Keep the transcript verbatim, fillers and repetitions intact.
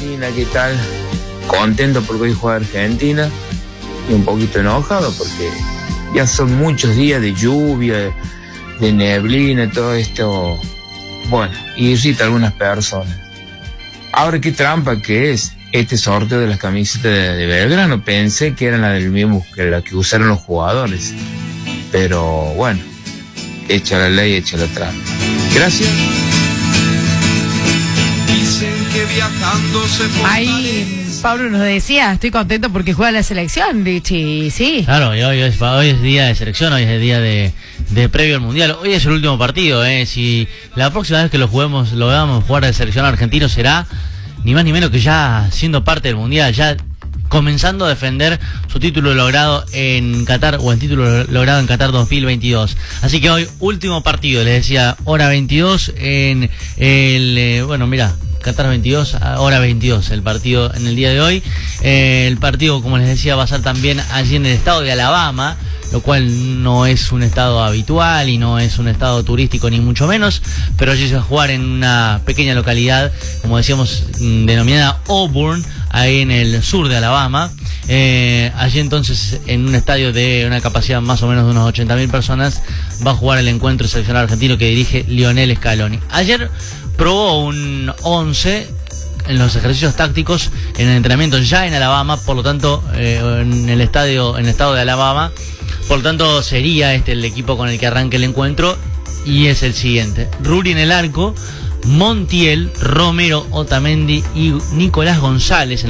Karina, ¿qué tal? Contento porque hoy juega Argentina y un poquito enojado porque ya son muchos días de lluvia, de neblina, todo esto, bueno, irrita a algunas personas. Ahora, qué trampa que es este sorteo de las camisetas de, de Belgrano. Pensé que eran la del mismo que la que usaron los jugadores, pero bueno, echa la ley, echa la trampa. Gracias. Dicen que viajando se Ahí Pablo nos decía, estoy contento porque juega la selección, Richie, sí. Claro, y hoy es, hoy es día de selección, hoy es el día de, de previo al Mundial. Hoy es el último partido, ¿eh? Si la próxima vez que lo juguemos, lo veamos jugar al selección argentino será ni más ni menos que ya siendo parte del Mundial, ya comenzando a defender su título logrado en Qatar, o el título logrado en Qatar dos mil veintidós. Así que hoy, último partido, les decía, hora veintidós en el, eh, bueno, mira, Qatar veintidós, hora veintidós, el partido en el día de hoy. Eh, el partido, como les decía, va a ser también allí en el estado de Alabama, lo cual no es un estado habitual y no es un estado turístico ni mucho menos, pero allí se va a jugar en una pequeña localidad, como decíamos, denominada Auburn, ahí en el sur de Alabama. Eh, allí entonces, en un estadio de una capacidad más o menos de unos ochenta mil personas, va a jugar el encuentro seleccionado argentino que dirige Lionel Scaloni. Ayer probó un once en los ejercicios tácticos, en el entrenamiento ya en Alabama, por lo tanto, eh, en el estadio, en el estado de Alabama. Por lo tanto, sería este el equipo con el que arranque el encuentro, y es el siguiente: Rulli en el arco, Montiel, Romero, Otamendi y Nicolás González